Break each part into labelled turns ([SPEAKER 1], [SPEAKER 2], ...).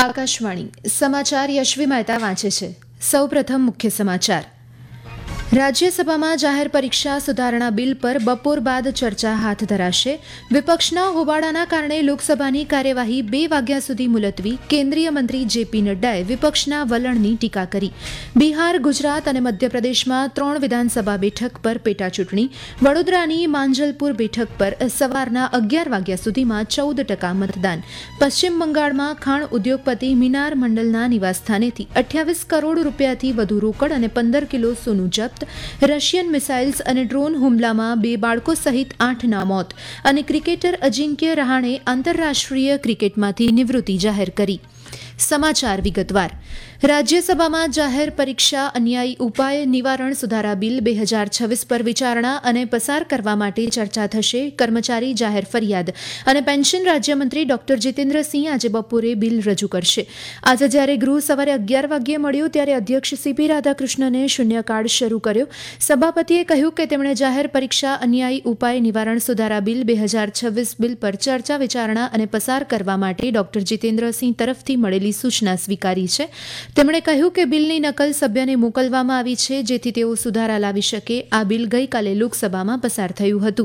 [SPEAKER 1] આકાશવાણી સમાચાર યશવી મહેતા વાંચે છે. સૌપ્રથમ મુખ્ય સમાચાર. રાજ્યસભામાં જાહેર પરીક્ષા સુધારણા બિલ પર બપોર બાદ ચર્ચા હાથ ધરાશે. વિપક્ષના હોબાળાના કારણે લોકસભાની કાર્યવાહી 2 વાગ્યા સુધી મુલતવી. કેન્દ્રીય મંત્રી જેપી નડ્ડાએ વિપક્ષના વલણની ટીકા કરી. બિહાર, ગુજરાત અને મધ્યપ્રદેશમાં 3 વિધાનસભા બેઠક પર પેટાચૂંટણી. વડોદરાની માંજલપુર બેઠક પર સવારના 11 વાગ્યા સુધીમાં 14% મતદાન. પશ્ચિમ બંગાળમાં ખાણ ઉદ્યોગપતિ મિનાર મંડલના નિવાસસ્થાનેથી 28 કરોડ રૂપિયાથી વધુ રોકડ અને 15 કિલો સોનું જપ્ત. રશિયન મિસાઇલ્સ અને ડ્રોન હુમલામાં 2 બાળકો સહિત 8ના મોત. અને ક્રિકેટર અજિંક્ય રહાણે આંતરરાષ્ટ્રીય ક્રિકેટમાંથી નિવૃત્તિ જાહેર કરી. સમાચાર વિગતવાર. રાજ્યસભામાં જાહેર પરીક્ષા અન્યાયી ઉપાય નિવારણ સુધારા બિલ 2026 પર વિચારણા અને પસાર કરવા માટે ચર્ચા થશે. કર્મચારી જાહેર ફરિયાદ અને પેન્શન રાજ્યમંત્રી ડોક્ટર જીતેન્દ્રસિંહ આજે બપોરે બિલ રજૂ કરશે. આજે જ્યારે ગૃહ સવારે 11 વાગ્યે મળ્યું ત્યારે અધ્યક્ષ સીપી રાધાકૃષ્ણને શૂન્યકાળ શરૂ કર્યો. સભાપતિએ કહ્યું કે તેમણે જાહેર પરીક્ષા અન્યાયી ઉપાય નિવારણ સુધારા બિલ 2026 બિલ પર ચર્ચા વિચારણા અને પસાર કરવા માટે ડોક્ટર જીતેન્દ્રસિંહ તરફથી મળેલી સૂચના સ્વીકારી છે. તેમણે કહ્યું કે બિલની નકલ સભ્યને મોકલવામાં આવી છે જેથી તેઓ સુધારા લાવી શકે. આ બિલ ગઈકાલે લોકસભામાં પસાર થયું હતું.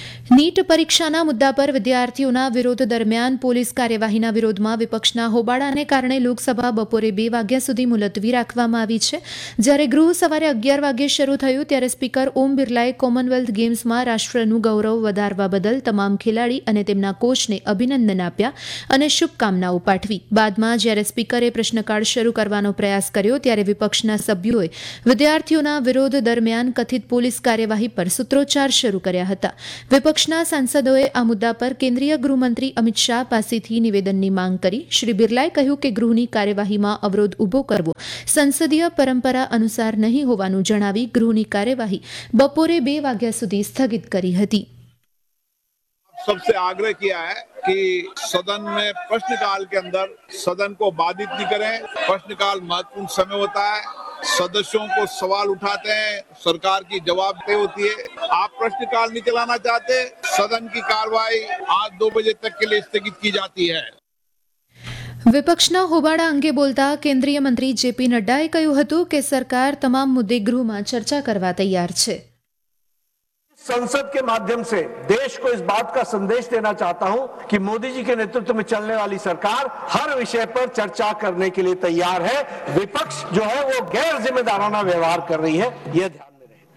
[SPEAKER 1] નીટ પરીક્ષાના મુદ્દા પર વિદ્યાર્થીઓના વિરોધ દરમિયાન પોલીસ કાર્યવાહીના વિરોધમાં વિપક્ષના હોબાળાને કારણે લોકસભા બપોરે 2 વાગ્યા સુધી મુલતવી રાખવામાં આવી છે. જ્યારે ગૃહ સવારે 11 વાગ્યે શરૂ થયું ત્યારે સ્પીકર ઓમ બિરલાએ કોમનવેલ્થ ગેમ્સમાં રાષ્ટ્રનું ગૌરવ વધારવા બદલ તમામ ખેલાડી અને તેમના કોચને અભિનંદન આપ્યા અને શુભકામનાઓ પાઠવી. બાદમાં જ્યારે સ્પીકરે પ્રશ્નકાળ શરૂ કરવાનો પ્રયાસ કર્યો ત્યારે વિપક્ષના સભ્યોએ વિદ્યાર્થીઓના વિરોધ દરમિયાન કથિત પોલીસ કાર્યવાહી પર સૂત્રોચ્ચાર શરૂ કર્યા હતા. વિપક્ષના સાંસદોએ આ મુદ્દા પર કેન્દ્રીય ગૃહમંત્રી અમિત શાહ પાસેથી નિવેદનની માંગ કરી. શ્રી બિરલાએ કહ્યું કે ગૃહની કાર્યવાહીમાં અવરોધ ઊભો કરવો સંસદીય પરંપરા અનુસાર નહીં હોવાનું જણાવી ગૃહની કાર્યવાહી બપોરે 2 વાગ્યા સુધી સ્થગિત કરી હતી.
[SPEAKER 2] सबसे आग्रह किया है कि सदन में प्रश्नकाल के अंदर सदन को बाधित नहीं करें. प्रश्नकाल महत्वपूर्ण समय होता है. सदस्यों को सवाल उठाते हैं, सरकार की जवाबदेही होती है. आप प्रश्नकाल नहीं चलाना चाहते, सदन की कार्रवाई आज 2 बजे तक के लिए स्थगित की जाती है.
[SPEAKER 1] વિપક્ષના હોબાળા અંગે બોલતા કેન્દ્રીય મંત્રી જેપી નડ્ડાએ કહ્યું હતું કે સરકાર તમામ મુદ્દે ગૃહમાં ચર્ચા કરવા તૈયાર છે.
[SPEAKER 3] संसद के माध्यम से देश को इस बात का संदेश देना चाहता हूं कि मोदी जी के नेतृत्व में चलने वाली सरकार हर विषय पर चर्चा करने के लिए तैयार है. विपक्ष जो है वो गैर जिम्मेदाराना व्यवहार कर रही है, यह ध्यान में रहे.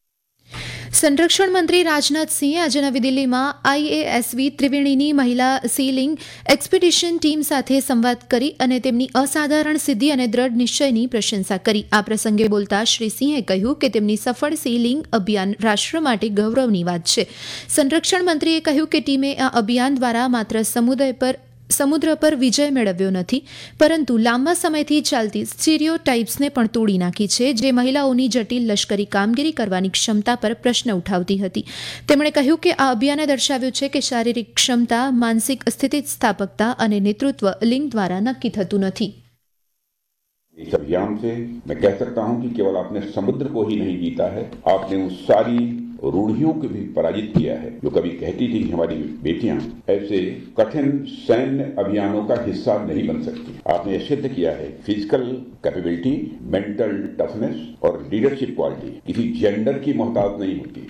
[SPEAKER 1] સંરક્ષણ મંત્રી રાજનાથસિંહે આજે નવી દિલ્હીમાં આઈએએસવી ત્રિવેણીની મહિલા સીલિંગ એક્સપિડિશન ટીમ સાથે સંવાદ કરી અને તેમની અસાધારણ સિદ્ધિ અને દ્રઢ નિશ્ચયની પ્રશંસા કરી. આ પ્રસંગે બોલતા શ્રી સિંહે કહ્યું કે તેમની સફળ સીલિંગ અભિયાન રાષ્ટ્ર માટે ગૌરવની વાત છે. સંરક્ષણ મંત્રીએ કહ્યું કે ટીમે આ અભિયાન દ્વારા માત્ર સમુદ્ર પર વિજય મેળવ્યો નથી પરંતુ લાંબા સમયથી ચાલતી સ્ટીરિયોટાઇપ્સને પણ તોડી નાખી છે જે મહિલાઓની જટિલ લશ્કરી કામગીરી કરવાની ક્ષમતા પર પ્રશ્ન ઉઠાવતી હતી. તેમણે કહ્યું કે આ અભિયાને દર્શાવ્યું છે કે શારીરિક ક્ષમતા, માનસિક સ્થિતિસ્થાપકતા અને નેતૃત્વ લિંગ દ્વારા નક્કી થતું નથી.
[SPEAKER 4] इस अभियान से मैं कह सकता हूं कि केवल आपने समुद्र को ही नहीं जीता है, आपने उस सारी रूढ़ियों को भी पराजित किया है जो कभी कहती थी कि हमारी बेटियां ऐसे कठिन सैन्य अभियानों का हिस्सा नहीं बन सकती. आपने यह सिद्ध किया है फिजिकल कैपेबिलिटी, मेंटल टफनेस और लीडरशिप क्वालिटी किसी जेंडर की मोहताज नहीं होती.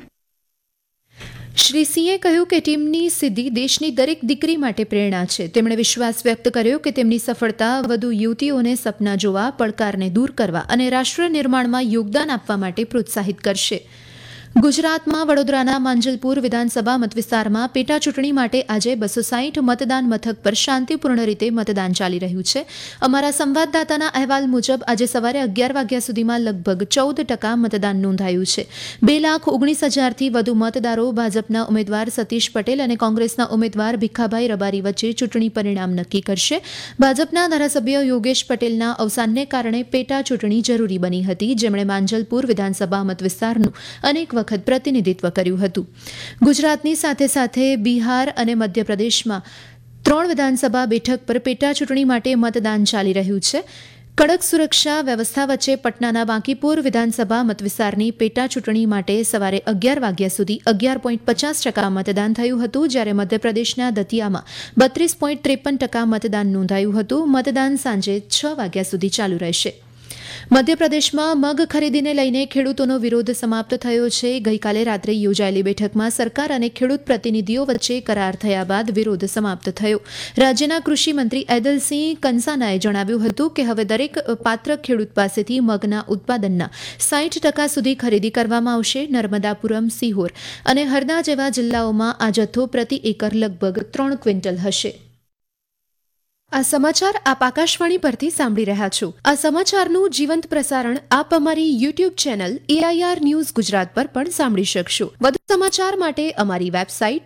[SPEAKER 1] શ્રી સિંહે કહ્યું કે ટીમની સિદ્ધિ દેશની દરેક દીકરી માટે પ્રેરણા છે. તેમણે વિશ્વાસ વ્યક્ત કર્યો કે તેમની સફળતા વધુ યુવતીઓને સપના જોવા, પડકારને દૂર કરવા અને રાષ્ટ્ર નિર્માણમાં યોગદાન આપવા માટે પ્રોત્સાહિત કરશે. ગુજરાતમાં વડોદરાના માંજલપુર વિધાનસભા મતવિસ્તારમાં પેટાચૂંટણી માટે આજે 260 મતદાન મથક પર શાંતિપૂર્ણ રીતે મતદાન ચાલી રહ્યું છે. અમારા સંવાદદાતાના અહેવાલ મુજબ આજે સવારે 11 વાગ્યા સુધીમાં લગભગ 14% મતદાન નોંધાયું છે. 2,19,000થી વધુ મતદારો ભાજપના ઉમેદવાર સતીશ પટેલ અને કોંગ્રેસના ઉમેદવાર ભીખાભાઈ રબારી વચ્ચે ચૂંટણી પરિણામ નક્કી કરશે. ભાજપના ધારાસભ્ય યોગેશ પટેલના અવસાનને કારણે પેટાચૂંટણી જરૂરી બની હતી, જેમણે માંજલપુર વિધાનસભા મતવિસ્તારનું અનેક વખત પ્રતિનિધિત્વ કર્યું હતું. ગુજરાતની સાથે સાથે બિહાર અને મધ્યપ્રદેશમાં 3 વિધાનસભા બેઠક પર પેટાચૂંટણી માટે મતદાન ચાલી રહ્યું છે. કડક સુરક્ષા વ્યવસ્થા વચ્ચે પટનાના બાંકીપુર વિધાનસભા મતવિસ્તારની પેટા ચૂંટણી માટે સવારે 11 વાગ્યા સુધી 11.50% મતદાન થયું હતું, જ્યારે મધ્યપ્રદેશના દતિયામાં 32.53% મતદાન નોંધાયું હતું. મતદાન સાંજે 6 વાગ્યા સુધી ચાલુ રહેશે. મધ્યપ્રદેશમાં મગ ખરીદીને લઈને ખેડૂતોનો વિરોધ સમાપ્ત થયો છે. ગઈકાલે રાત્રે યોજાયેલી બેઠકમાં સરકાર અને ખેડૂત પ્રતિનિધિઓ વચ્ચે કરાર થયા બાદ વિરોધ સમાપ્ત થયો. રાજ્યના કૃષિ મંત્રી ઐદલસિંહ કંસાનાએ જણાવ્યું હતું કે હવે દરેક પાત્ર ખેડૂત પાસેથી મગના ઉત્પાદનના 60% સુધી ખરીદી કરવામાં આવશે. નર્મદાપુરમ, સિહોર અને હરદા જેવા જિલ્લાઓમાં આ જથ્થો પ્રતિ એકર લગભગ 3 ક્વિન્ટલ હશે. આ સમાચાર આપ આકાશવાણી પરથી સાંભળી રહ્યા છો. આ સમાચારનું જીવંત પ્રસારણ આપ અમારી YouTube channel AIR news Gujarat પર પણ સાંભળી શકશો. વધુ સમાચાર માટે અમારી વેબસાઇટ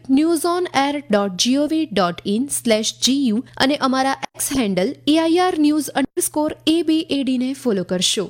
[SPEAKER 1] newsonair.gov.in/gu અને અમારા એક્સ હેન્ડલ AIR_news_ABAD ને ફોલો કરશો.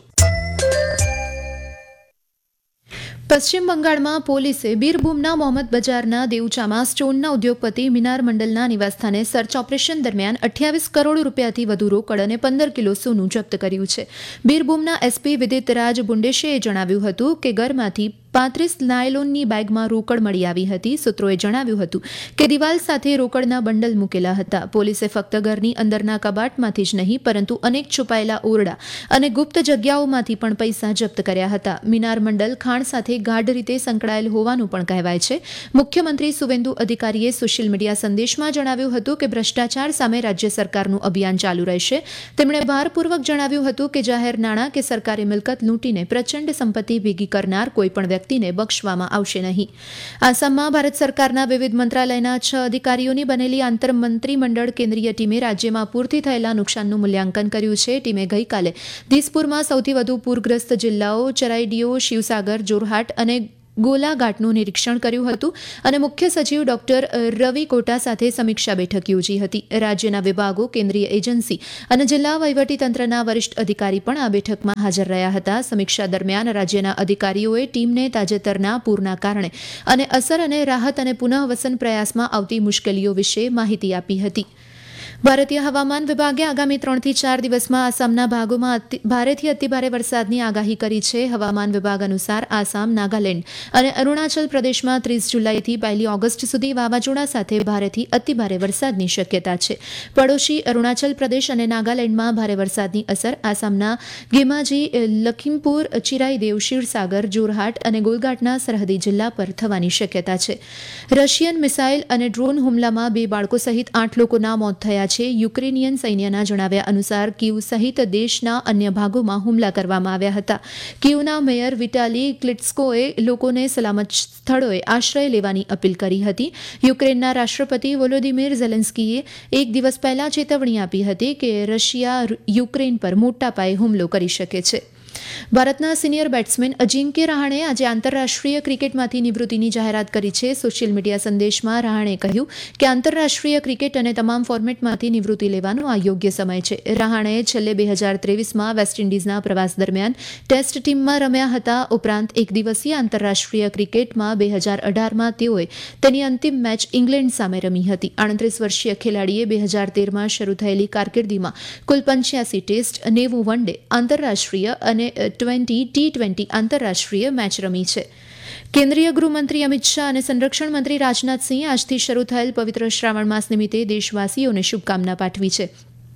[SPEAKER 1] પશ્ચિમ બંગાળમાં પોલીસે બીરભૂમના મોહમ્મદ બજારના દેઉચામાં સ્ટોનના ઉદ્યોગપતિ મિનાર મંડલના નિવાસસ્થાને સર્ચ ઓપરેશન દરમિયાન 28 કરોડ રૂપિયાથી વધુ રોકડ અને 15 કિલો સોનું જપ્ત કર્યું છે. બીરભૂમના SP વિદિત રાજ બુંડેશેએ જણાવ્યું હતું કે ઘરમાંથી 35 નાયલોનની બેગમાં રોકડ મળી આવી હતી. સૂત્રોએ જણાવ્યું હતું કે દિવાલ સાથે રોકડના બંડલ મૂકેલા હતા. પોલીસે ફક્ત ઘરની અંદરના કબાટમાંથી જ નહીં પરંતુ અનેક છુપાયેલા ઓરડા અને ગુપ્ત જગ્યાઓમાંથી પણ પૈસા જપ્ત કર્યા હતા. મિનાર મંડલ ખાણ સાથે ગાઢ રીતે સંકળાયેલ હોવાનું પણ કહેવાય છે. મુખ્યમંત્રી સુવેન્દુ અધિકારીએ સોશિયલ મીડિયા સંદેશમાં જણાવ્યું હતું કે ભ્રષ્ટાચાર સામે રાજ્ય સરકારનું અભિયાન ચાલુ રહેશે. તેમણે ભારપૂર્વક જણાવ્યું હતું કે જાહેર નાણાં કે સરકારી મિલકત લૂંટીને પ્રચંડ સંપત્તિ ભેગી કરનાર કોઈપણ વ્યક્તિને બક્ષવામાં આવશે નહીં. આસામમાં ભારત સરકારના વિવિધ મંત્રાલયના 6 અધિકારીઓની બનેલી આંતર મંત્રીમંડળ કેન્દ્રીય ટીમે રાજ્યમાં પૂરથી થયેલા નુકસાનનું મૂલ્યાંકન કર્યું છે. ટીમે ગઈકાલે દિસપુરમાં સૌથી વધુ પૂરગ્રસ્ત જિલ્લાઓ ચરાઈડીઓ, શિવસાગર, જોરહાટ અને ગોલાઘાટનું નિરીક્ષણ કર્યું હતું અને મુખ્ય સચિવ ડોક્ટર રવિ કોટા સાથે સમીક્ષા બેઠક યોજી હતી. રાજ્યના વિભાગો, કેન્દ્રીય એજન્સી અને જિલ્લા વહીવટીતંત્રના વરિષ્ઠ અધિકારી પણ આ બેઠકમાં હાજર રહ્યા હતા. સમીક્ષા દરમિયાન રાજ્યના અધિકારીઓએ ટીમને તાજેતરના પૂરના કારણે અને અસર અને રાહત અને પુનઃવસન પ્રયાસમાં આવતી મુશ્કેલીઓ વિશે માહિતી આપી હતી. ભારતીય હવામાન વિભાગે આગામી 3 થી 4 દિવસમાં આસામના ભાગોમાં ભારેથી અતિભારે વરસાદની આગાહી કરી છે. હવામાન વિભાગ અનુસાર આસામ, નાગાલેન્ડ અને અરુણાચલ પ્રદેશમાં 30 જુલાઈથી 1 ઓગસ્ટ સુધી વાવાઝોડા સાથે ભારેથી અતિભારે વરસાદની શક્યતા છે. પડોશી અરુણાચલ પ્રદેશ અને નાગાલેન્ડમાં ભારે વરસાદની અસર આસામના ગેમાજી, લખીમપુર, ચિરાઈદેવ, શિવસાગર, જોરહાટ અને ગોલઘાટના સરહદી જિલ્લા પર થવાની શક્યતા છે. રશિયન મિસાઇલ અને ડ્રોન હુમલામાં 2 બાળકો સહિત 8 લોકોના મોત થયા છે. યુક્રેનિયન સૈન્યના જણાવ્યા અનુસાર કીવ સહિત દેશના અન્ય ભાગોમાં હુમલા કરવામાં આવ્યા હતા. કીવના મેયર વિટાલી ક્લિટ્સ્કોએ લોકોને સલામત સ્થળોએ આશ્રય લેવાની અપીલ કરી હતી. યુક્રેનના રાષ્ટ્રપતિ વોલોદિમીર ઝેલેન્સ્કીએ એક દિવસ પહેલા ચેતવણી આપી હતી કે રશિયા યુક્રેન પર મોટા પાયે હુમલો કરી શકે છે. ભારતના સિનિયર બેટ્સમેન અજિંક્ય રહાણે આજે આંતરરાષ્ટ્રીય ક્રિકેટમાંથી નિવૃત્તિની જાહેરાત કરી છે. સોશિયલ મીડિયા સંદેશમાં રહાણે કહ્યું કે આંતરરાષ્ટ્રીય ક્રિકેટ અને તમામ ફોર્મેટમાંથી નિવૃત્તિ લેવાનો આ યોગ્ય સમય છે. રહાણેએ છેલ્લે 2023માં વેસ્ટ ઇન્ડિઝના પ્રવાસ દરમિયાન ટેસ્ટ ટીમમાં રમ્યા હતા. ઉપરાંત એક દિવસીય આંતરરાષ્ટ્રીય ક્રિકેટમાં 2018માં તેઓએ તેની અંતિમ મેચ ઇંગ્લેન્ડ સામે રમી હતી. 38 વર્ષીય ખેલાડીએ 2013માં શરૂ થયેલી કારકિર્દીમાં કુલ 85 ટેસ્ટ, 90 વન ડે, આંતરરાષ્ટ્રીય અને 20 T20 આંતરરાષ્ટ્રીય મેચ રમી છે. કેન્દ્રીય ગૃહમંત્રી અમિત શાહ અને સંરક્ષણ મંત્રી રાજનાથસિંહે આજથી શરૂ થયેલ પવિત્ર શ્રાવણ માસ નિમિત્તે દેશવાસીઓને શુભકામના પાઠવી છે.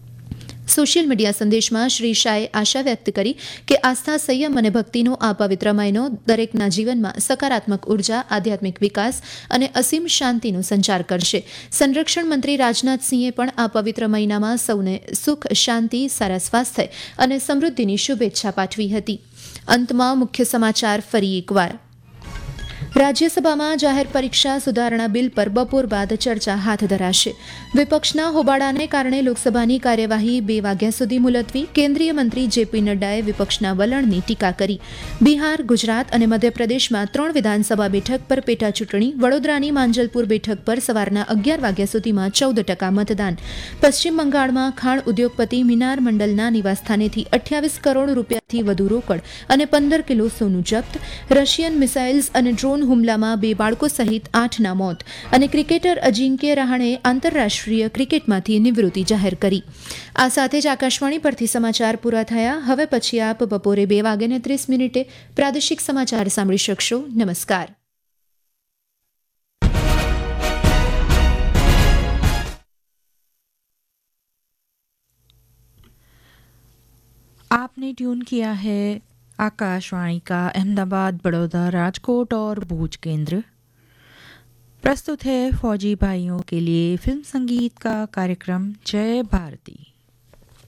[SPEAKER 1] સોશિયલ મીડિયા સંદેશમાં શ્રી શાહે આશા વ્યક્ત કરી કે આસ્થા, સંયમ અને ભક્તિનો આ પવિત્ર મહિનો દરેકના જીવનમાં સકારાત્મક ઉર્જા, આધ્યાત્મિક વિકાસ અને અસીમ શાંતિનો સંચાર કરશે. સંરક્ષણ મંત્રી રાજનાથસિંહે પણ આ પવિત્ર મહિનામાં સૌને સુખ, શાંતિ, સારા સ્વાસ્થ્ય અને સમૃદ્ધિની શુભેચ્છા પાઠવી હતી. અંતમાં મુખ્ય સમાચાર ફરી એકવાર. રાજ્યસભામાં જાહેર પરીક્ષા સુધારણા બિલ પર બપોર બાદ ચર્ચા હાથ ધરાશે. વિપક્ષના હોબાળાને કારણે લોકસભાની કાર્યવાહી 2 વાગ્યા સુધી મુલતવી. કેન્દ્રીય મંત્રી જેપી નડ્ડાએ વિપક્ષના વલણની ટીકા કરી. બિહાર, ગુજરાત અને મધ્યપ્રદેશમાં 3 વિધાનસભા બેઠક પર પેટા ચૂંટણી. વડોદરાની માંજલપુર બેઠક પર સવારના 11 વાગ્યા સુધીમાં 14% મતદાન. પશ્ચિમ બંગાળમાં ખાણ ઉદ્યોગપતિ મિનાર મંડલના નિવાસસ્થાનેથી 28 કરોડ રૂપિયાથી વધુ રોકડ અને 15 કિલો સોનું જપ્ત. રશિયન મિસાઇલ્સ અને ડ્રોન ડ્રોન હુમલામાં 2 બાળકો સહિત 8ના મોત અને ક્રિકેટર અજિંક્ય રહાણે આંતરરાષ્ટ્રીય ક્રિકેટમાંથી નિવૃત્તિ જાહેર કરી. આ સાથે જ આકાશવાણી પરથી સમાચાર પૂરા થયા. હવે પછી આપ બપોરે 2:30 પ્રાદેશિક સમાચાર સાંભળી શકશો. નમસ્કાર.
[SPEAKER 5] आपने ट्यून किया है आकाशवाणी का अहमदाबाद, बड़ौदा, राजकोट और भूज केंद्र. प्रस्तुत है फौजी भाइयों के लिए फिल्म संगीत का कार्यक्रम जय भारती.